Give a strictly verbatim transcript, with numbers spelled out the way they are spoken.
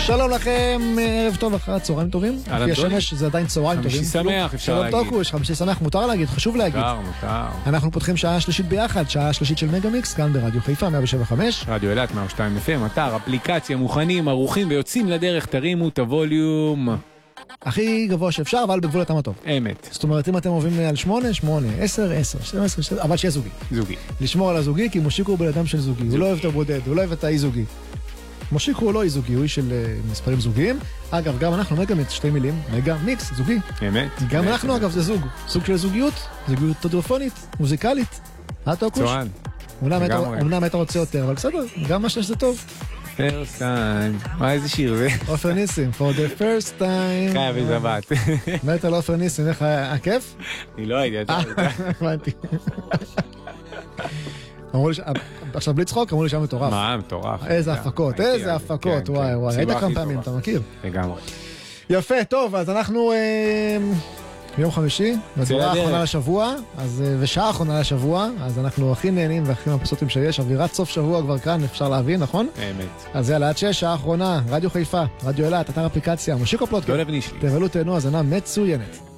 שלום לכם, ערב טוב אחרי הצהריים טובים. לפי השמש זה עדיין צהריים טובים. חמישי שמח, אפשר להגיד. שלום טוקוש, חמישי שמח, מותר להגיד, חשוב להגיד. מותר, מותר. אנחנו פותחים שעה שלישית ביחד, שעה שלישית של מגה מיקס, כאן ברדיו חיפה, מאה שבע חמש. רדיו אילת, מאה שתיים אף אם, אתר, אפליקציה, מוכנים, ערוכים ויוצאים לדרך, תרימו את הווליום. הכי גבוה שאפשר, אבל בגבול הטעם הטוב. אמת. זאת אומרת, אם אתם אוהבים על שמונה, שמונה, עשר, עשר, שתים עשרה, אבל שיהיה זוגי. זוגי. לשמור על הזוגי, כי מושיקו הוא בן אדם של זוגי. הוא לא אוהב את הבודד, הוא לא אוהב את האי זוגי. מושיקו הוא לא אי זוגי, הוא איש של מספרים זוגיים. אגב, גם אנחנו מגה מיקס, שתי מילים, מגה מיקס, זוגי. אמת. גם אנחנו, אגב, זה זוג. סוג של זוגיות, זוגיות טלפונית, מוזיקלית. אה, טוקוש? צוען. אומנם היית רוצה יותר, אבל בסדר, גם מה שזה טוב. first time. מה, איזה שיר זה? עופר ניסים, for the first time. חייב איזה בת. מת על עופר ניסים, איך היה כיף? אני לא הייתי, אתה יודע. הבנתי. אמרו לי, עכשיו בלי צחוק, אמרו לי שם מטורף. מה, מטורף. איזה הפקות, איזה הפקות, וואי וואי. היית כמה פעמים, אתה מכיר? לגמרי. יפה, טוב, אז אנחנו ביום חמישי, בצורה האחרונה לשבוע, ושעה האחרונה לשבוע, אז אנחנו הכי נהנים והכי מבסוטים שיש, אווירת סוף שבוע כבר כאן, אפשר להבין, נכון? אמת. אז יאללה, עד שש, שעה האחרונה, רדיו חיפה, רדיו אילת, אתר אפליקציה, מושיקו פלוטקאסט. לא לבני שלי. תבלו, תהנו, האזנה מצוינת.